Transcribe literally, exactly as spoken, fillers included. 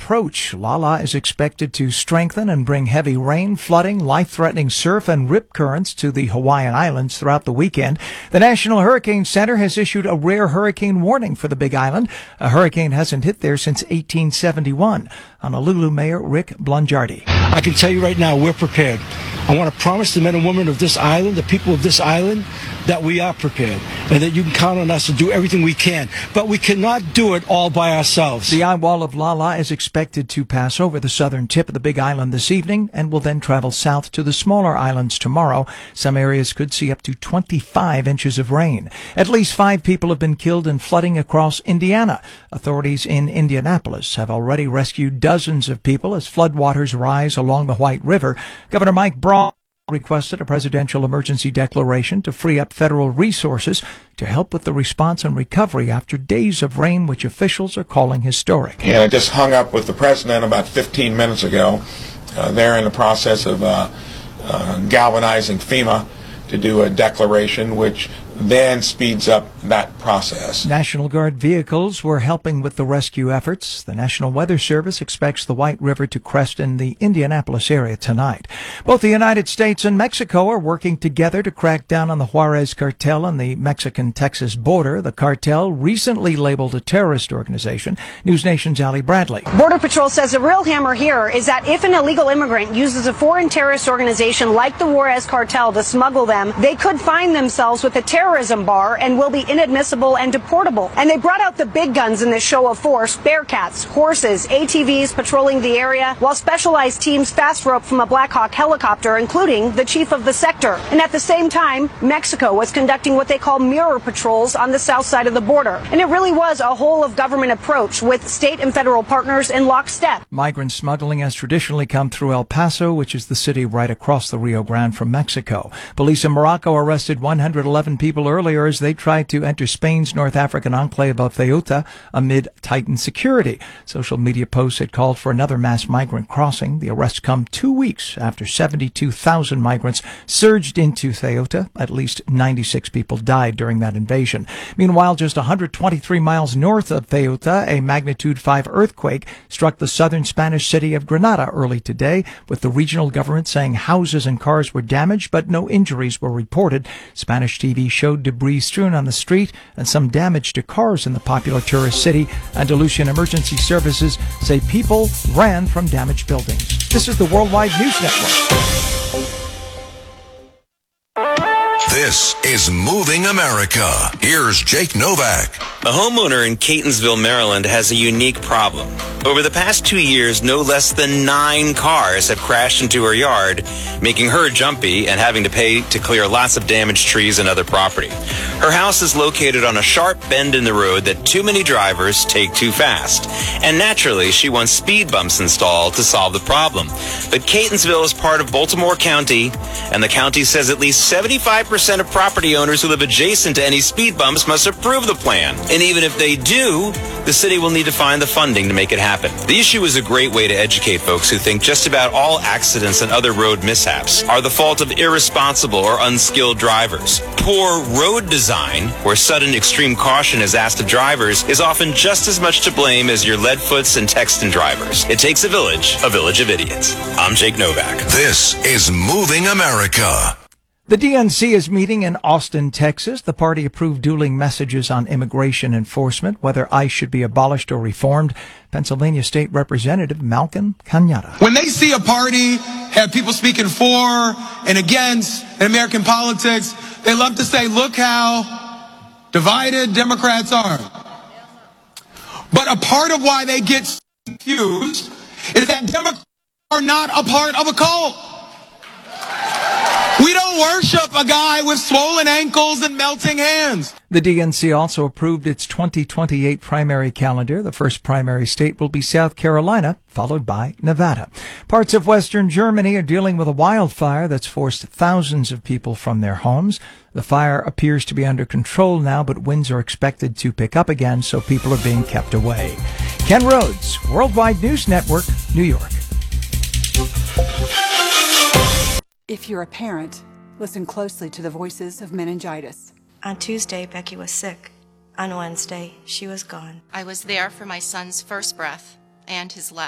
approach. Lala is expected to strengthen and bring heavy rain, flooding, life-threatening surf, and rip currents to the Hawaiian Islands throughout the weekend. The National Hurricane Center has issued a rare hurricane warning for the Big Island. A hurricane hasn't hit there since eighteen seventy-one. Honolulu Mayor Rick Blongiardi. I can tell you right now, we're prepared. I want to promise the men and women of this island, the people of this island, that we are prepared and that you can count on us to do everything we can. But we cannot do it all by ourselves. The eye wall of Lala is expected to pass over the southern tip of the Big Island this evening and will then travel south to the smaller islands tomorrow. Some areas could see up to twenty-five inches of rain. At least five people have been killed in flooding across Indiana. Authorities in Indianapolis have already rescued dozens of people as floodwaters rise along the White River. Governor Mike Braun requested a presidential emergency declaration to free up federal resources to help with the response and recovery after days of rain, which officials are calling historic. And I just hung up with the president about fifteen minutes ago. Uh, they're in the process of uh, uh, galvanizing FEMA to do a declaration, which then speeds up that process. National Guard vehicles were helping with the rescue efforts. The National Weather Service expects the White River to crest in the Indianapolis area tonight. Both the United States and Mexico are working together to crack down on the Juarez cartel on the Mexican-Texas border. The cartel, recently labeled a terrorist organization. News Nation's Ali Bradley. Border Patrol says the real hammer here is that if an illegal immigrant uses a foreign terrorist organization like the Juarez cartel to smuggle them, they could find themselves with a terrorist terrorism bar and will be inadmissible and deportable. And they brought out the big guns in this show of force: Bearcats, horses, A T Vs patrolling the area, while specialized teams fast rope from a Black Hawk helicopter, including the chief of the sector. And at the same time, Mexico was conducting what they call mirror patrols on the south side of the border. And it really was a whole of government approach with state and federal partners in lockstep. Migrant smuggling has traditionally come through El Paso, which is the city right across the Rio Grande from Mexico. Police in Morocco arrested one hundred eleven people earlier as they tried to enter Spain's North African enclave of Ceuta amid tightened security. Social media posts had called for another mass migrant crossing. The arrests come two weeks after seventy-two thousand migrants surged into Ceuta. At least ninety-six people died during that invasion. Meanwhile, just one hundred twenty-three miles north of Ceuta, a magnitude five earthquake struck the southern Spanish city of Granada early today, with the regional government saying houses and cars were damaged, but no injuries were reported. Spanish T V showed debris strewn on the street and some damage to cars in the popular tourist city. Andalusian emergency services say people ran from damaged buildings. This is the Worldwide News Network. This is Moving America. Here's Jake Novak. A homeowner in Catonsville, Maryland has a unique problem. Over the past two years, no less than nine cars have crashed into her yard, making her jumpy and having to pay to clear lots of damaged trees and other property. Her house is located on a sharp bend in the road that too many drivers take too fast. And naturally, she wants speed bumps installed to solve the problem. But Catonsville is part of Baltimore County, and the county says at least seventy-five percent of property owners who live adjacent to any speed bumps must approve the plan. And even if they do, the city will need to find the funding to make it happen. The issue is a great way to educate folks who think just about all accidents and other road mishaps are the fault of irresponsible or unskilled drivers. Poor road design, where sudden extreme caution is asked of drivers, is often just as much to blame as your leadfoots and Texton drivers. It takes a village, a village of idiots. I'm Jake Novak. This is Moving America. The D N C is meeting in Austin, Texas. The party approved dueling messages on immigration enforcement, whether ICE should be abolished or reformed. Pennsylvania State Representative Malcolm Cañada. When they see a party have people speaking for and against in American politics, they love to say, look how divided Democrats are. But a part of why they get confused is that Democrats are not a part of a cult. We don't worship a guy with swollen ankles and melting hands. The D N C also approved its twenty twenty-eight primary calendar. The first primary state will be South Carolina, followed by Nevada. Parts of Western Germany are dealing with a wildfire that's forced thousands of people from their homes. The fire appears to be under control now, but winds are expected to pick up again, so people are being kept away. Ken Rhodes, Worldwide News Network, New York. If you're a parent, listen closely to the voices of meningitis. On Tuesday, Becky was sick. On Wednesday, she was gone. I was there for my son's first breath and his last.